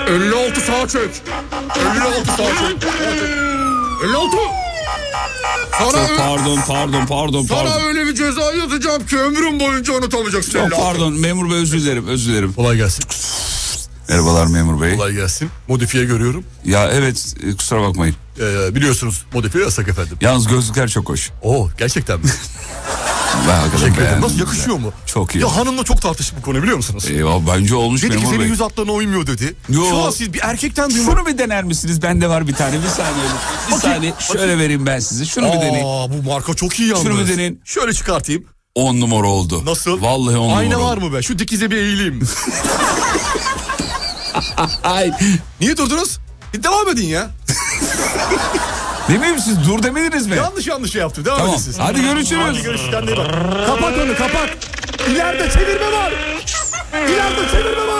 56 sağ çek. 56 sağ çek. 56. Sana öyle bir ceza yazacağım ki ömrüm boyunca unutamayacaksın. Pardon memur bey, özür dilerim. Kolay gelsin. Merhabalar memur bey. Kolay gelsin. Modifiye görüyorum. Ya evet, kusura bakmayın. Biliyorsunuz modifiye yasak efendim. Yalnız gözlükler çok hoş. Oo, gerçekten mi? Ben beğendim. Nasıl yakışıyor mu? Çok iyi. Ya hanımla çok tartıştık bu konu, biliyor musunuz? Eyvallah, bence olmuş dedi memur ki bey. senin yüz hatlarına uymuyor dedi. Yo. Şu an siz bir erkekten duymak... Şunu bir dener misiniz? Bende var bir tane. Bir saniye. Bir saniye. Şöyle vereyim ben size. Şunu bir deneyin. Bu marka çok iyi yalnız. Şunu bir deneyin. Şöyle çıkartayım. 10 numara oldu. Nasıl? Vallahi 10 numara Ayna oldu. var mı be? Şu dikize bir eğileyim. Niye durdunuz? Devam edin ya. Demeyeyim, siz dur demediniz mi? Yanlış şey yaptım. Devam edin siz. Hadi görüşürüz. Hadi görüşürüz. Kendine bak. Kapat onu, kapat. İleride çevirme var. İleride çevirme var.